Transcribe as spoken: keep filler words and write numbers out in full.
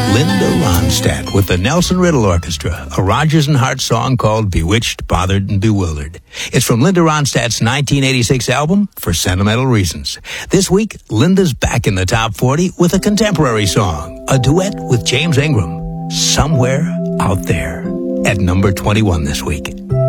Linda Ronstadt with the Nelson Riddle Orchestra, a Rodgers and Hart song called Bewitched, Bothered, and Bewildered. It's from Linda Ronstadt's nineteen eighty-six album, For Sentimental Reasons. This week, Linda's back in the top forty with a contemporary song, a duet with James Ingram, Somewhere Out There, at number twenty-one this week.